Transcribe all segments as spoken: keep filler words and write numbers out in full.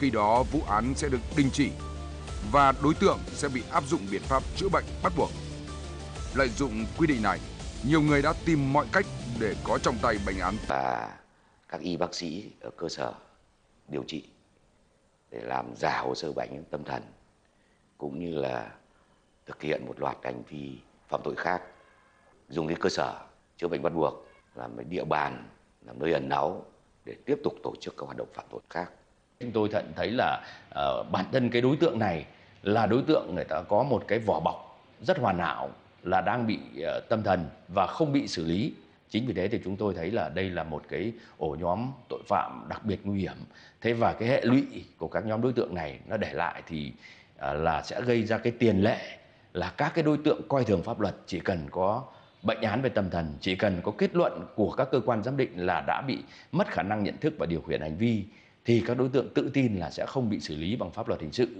Khi đó vụ án sẽ được đình chỉ và đối tượng sẽ bị áp dụng biện pháp chữa bệnh bắt buộc. Lợi dụng quy định này, nhiều người đã tìm mọi cách để có trong tay bệnh án. Và các y bác sĩ ở cơ sở điều trị để làm giả hồ sơ bệnh tâm thần, cũng như là thực hiện một loạt hành vi phạm tội khác, dùng cái cơ sở chữa bệnh bắt buộc làm cái địa bàn, làm nơi ẩn náu để tiếp tục tổ chức các hoạt động phạm tội khác. Chúng tôi nhận thấy là uh, bản thân cái đối tượng này là đối tượng người ta có một cái vỏ bọc rất hoàn hảo, là đang bị uh, tâm thần và không bị xử lý. Chính vì thế thì chúng tôi thấy là đây là một cái ổ nhóm tội phạm đặc biệt nguy hiểm. Thế và cái hệ lụy của các nhóm đối tượng này nó để lại thì uh, là sẽ gây ra cái tiền lệ là các cái đối tượng coi thường pháp luật, chỉ cần có bệnh án về tâm thần, chỉ cần có kết luận của các cơ quan giám định là đã bị mất khả năng nhận thức và điều khiển hành vi, thì các đối tượng tự tin là sẽ không bị xử lý bằng pháp luật hình sự.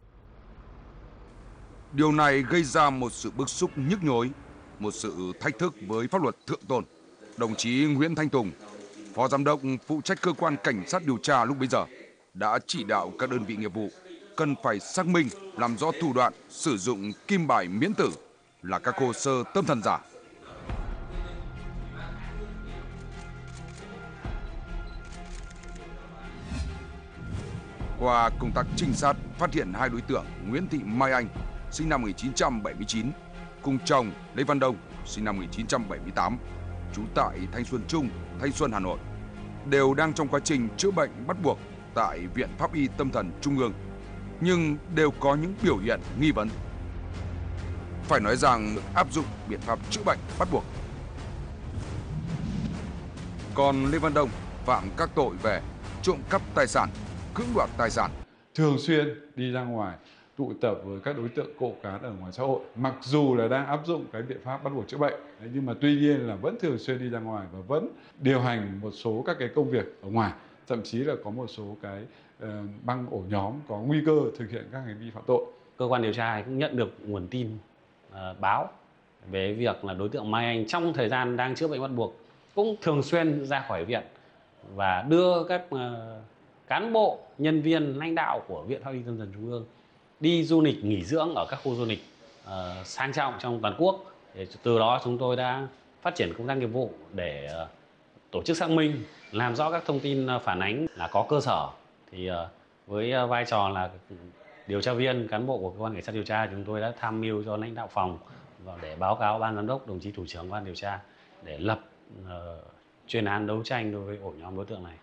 Điều này gây ra một sự bức xúc nhức nhối, một sự thách thức với pháp luật thượng tôn. Đồng chí Nguyễn Thanh Tùng, Phó Giám đốc phụ trách cơ quan cảnh sát điều tra lúc bấy giờ, đã chỉ đạo các đơn vị nghiệp vụ cần phải xác minh, làm rõ thủ đoạn sử dụng kim bài miễn tử là các hồ sơ tâm thần giả. Qua công tác trinh sát phát hiện hai đối tượng Nguyễn Thị Mai Anh, sinh năm một nghìn chín trăm bảy mươi chín, cùng chồng Lê Văn Đông, sinh năm một nghìn chín trăm bảy mươi tám, trú tại Thanh Xuân Trung, Thanh Xuân, Hà Nội, đều đang trong quá trình chữa bệnh bắt buộc tại Viện Pháp y Tâm thần Trung ương, nhưng đều có những biểu hiện nghi vấn. Phải nói rằng áp dụng biện pháp chữa bệnh bắt buộc. Còn Lê Văn Đông phạm các tội về trộm cắp tài sản, cưỡng đoạt tài sản. Thường xuyên đi ra ngoài tụ tập với các đối tượng cộng cán ở ngoài xã hội, mặc dù là đang áp dụng cái biện pháp bắt buộc chữa bệnh, nhưng mà tuy nhiên là vẫn thường xuyên đi ra ngoài và vẫn điều hành một số các cái công việc ở ngoài, thậm chí là có một số cái uh, băng ổ nhóm có nguy cơ thực hiện các hành vi phạm tội. Cơ quan điều tra cũng nhận được nguồn tin uh, báo về việc là đối tượng Mai Anh trong thời gian đang chữa bệnh bắt buộc cũng thường xuyên ra khỏi viện và đưa các uh, cán bộ, nhân viên, lãnh đạo của Viện Pháp y Tâm thần Trung ương đi du lịch nghỉ dưỡng ở các khu du lịch uh, sang trọng trong toàn quốc. Để từ đó chúng tôi đã phát triển công tác nghiệp vụ để uh, tổ chức xác minh, làm rõ các thông tin phản ánh là có cơ sở. Thì uh, với uh, vai trò là điều tra viên, cán bộ của cơ quan cảnh sát điều tra, chúng tôi đã tham mưu cho lãnh đạo phòng và để báo cáo ban giám đốc, đồng chí thủ trưởng cơ quan điều tra để lập uh, chuyên án đấu tranh đối với ổ nhóm đối tượng này.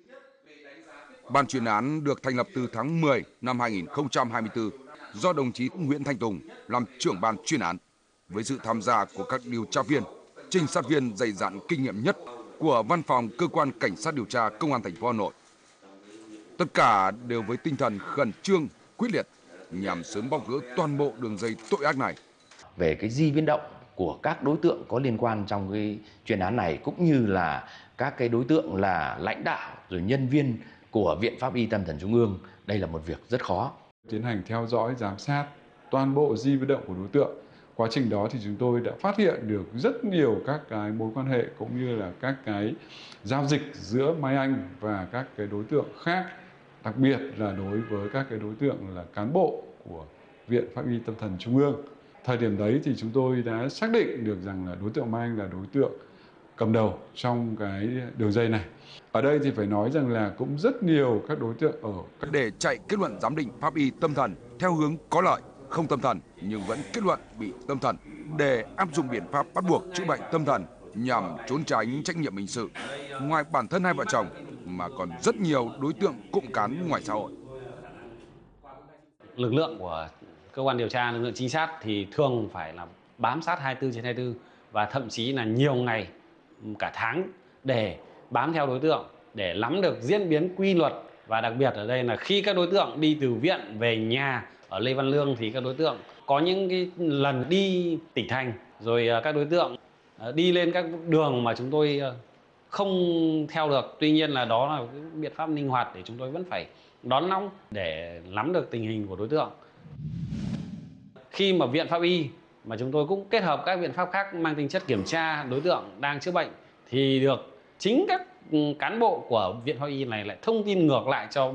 Ban chuyên án được thành lập từ tháng mười năm hai nghìn không trăm hai mươi tư do đồng chí Nguyễn Thanh Tùng làm trưởng ban chuyên án, với sự tham gia của các điều tra viên, trinh sát viên dày dặn kinh nghiệm nhất của Văn phòng Cơ quan Cảnh sát điều tra Công an thành phố Hà Nội. Tất cả đều với tinh thần khẩn trương, quyết liệt nhằm sớm bóc gỡ toàn bộ đường dây tội ác này. Về cái di biến động của các đối tượng có liên quan trong cái chuyên án này, cũng như là các cái đối tượng là lãnh đạo rồi nhân viên của Viện Pháp y Tâm thần Trung ương, đây là một việc rất khó. Tiến hành theo dõi, giám sát toàn bộ di biến động của đối tượng. Quá trình đó thì chúng tôi đã phát hiện được rất nhiều các cái mối quan hệ cũng như là các cái giao dịch giữa Mai Anh và các cái đối tượng khác, đặc biệt là đối với các cái đối tượng là cán bộ của Viện Pháp y Tâm thần Trung ương. Thời điểm đấy thì chúng tôi đã xác định được rằng là đối tượng Mai Anh là đối tượng cầm đầu trong cái đường dây này. Ở đây thì phải nói rằng là cũng rất nhiều các đối tượng ở các... Để chạy kết luận giám định pháp y tâm thần theo hướng có lợi, không tâm thần nhưng vẫn kết luận bị tâm thần, để áp dụng biện pháp bắt buộc chữa bệnh tâm thần nhằm trốn tránh trách nhiệm hình sự. Ngoài bản thân hai vợ chồng mà còn rất nhiều đối tượng cộng cán ngoài xã hội. Lực lượng của cơ quan điều tra, lực lượng trinh sát thì thường phải là bám sát hai mươi tư trên hai mươi tư và thậm chí là nhiều ngày, cả tháng để bám theo đối tượng, để nắm được diễn biến quy luật. Và đặc biệt ở đây là khi các đối tượng đi từ viện về nhà ở Lê Văn Lương thì các đối tượng có những cái lần đi tỉnh thành, rồi các đối tượng đi lên các đường mà chúng tôi không theo được. Tuy nhiên là đó là cái biện pháp linh hoạt để chúng tôi vẫn phải đón nóng để nắm được tình hình của đối tượng. Khi mà Viện Pháp y mà chúng tôi cũng kết hợp các biện pháp khác mang tính chất kiểm tra đối tượng đang chữa bệnh thì được chính các cán bộ của Viện Pháp y này lại thông tin ngược lại cho